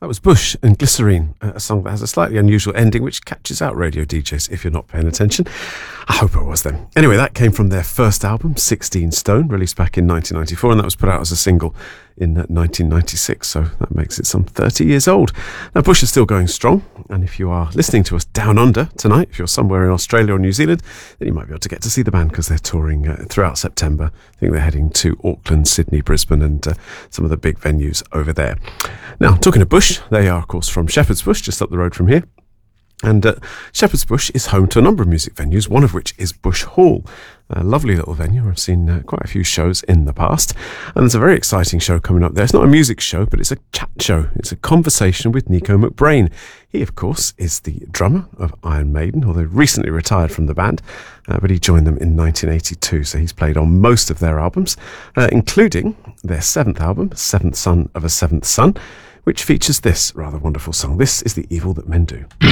was Bush and Glycerine, a song that has a slightly unusual ending which catches out radio DJs if you're not paying attention. I hope it was then. Anyway, that came from their first album, 16 Stone, released back in 1994, and that was put out as a single in 1996, so that makes it some 30 years old. Now, Bush is still going strong, and if you are listening to us down under tonight, if you're somewhere in Australia or New Zealand, then you might be able to get to see the band because they're touring throughout September. I think they're heading to Auckland, Sydney, Brisbane, and some of the big venues over there. Now, talking of Bush, they are, of course, from Shepherd's Bush, just up the road from here. And Shepherd's Bush is home to a number of music venues, one of which is Bush Hall, a lovely little venue. I've seen quite a few shows in the past, and there's a very exciting show coming up there. It's not a music show, but it's a chat show. It's a conversation with Nico McBrain. He, of course, is the drummer of Iron Maiden, although recently retired from the band, but he joined them in 1982, so he's played on most of their albums, including their seventh album, Seventh Son of a Seventh Son, which features this rather wonderful song. This is The Evil That Men Do.